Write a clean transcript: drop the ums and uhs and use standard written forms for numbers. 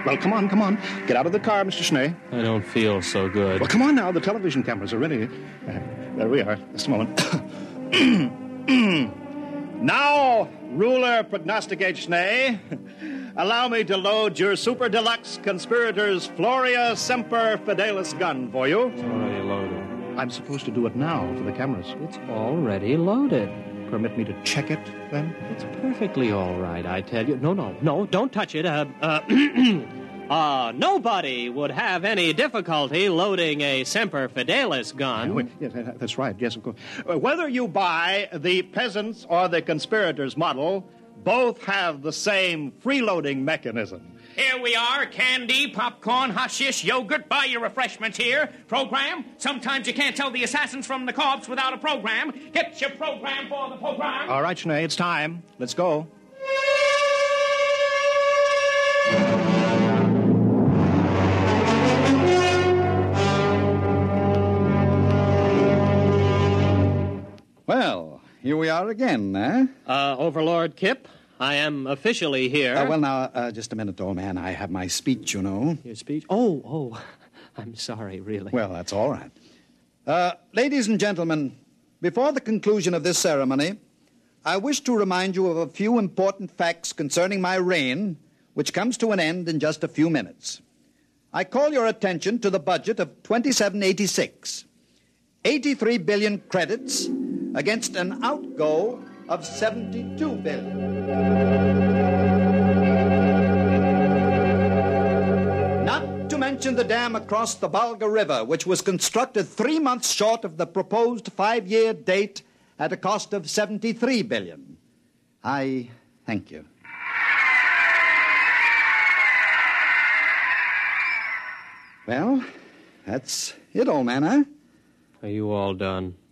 Well, come on. Get out of the car, Mr. Schnee. I don't feel so good. Well, come on now. The television cameras are ready. There we are. Just a moment. Now, ruler prognosticate Schnee, allow me to load your super deluxe conspirators Floria Semper Fidelis gun for you. It's already loaded. I'm supposed to do it now for the cameras. It's already loaded. Permit me to check it, then? It's perfectly all right, I tell you. No, don't touch it. Nobody would have any difficulty loading a Semper Fidelis gun. Yes, that's right. Yes, of course. Whether you buy the peasants or the conspirators model, both have the same freeloading mechanism. Here we are, candy, popcorn, hashish, yogurt. Buy your refreshments here. Program. Sometimes you can't tell the assassins from the cops without a program. Get your program for the program. All right, Schnee, it's time. Let's go. Well, here we are again, eh? Overlord Kip, I am officially here. Just a minute, old man. I have my speech, you know. Your speech? Oh, I'm sorry, really. Well, that's all right. Ladies and gentlemen, before the conclusion of this ceremony, I wish to remind you of a few important facts concerning my reign, which comes to an end in just a few minutes. I call your attention to the budget of 2786. 83 billion credits against an outgo of 72 billion. Not to mention the dam across the Volga River, which was constructed 3 months short of the proposed 5-year date at a cost of 73 billion. I thank you. Well, that's it, old man, huh? Are you all done?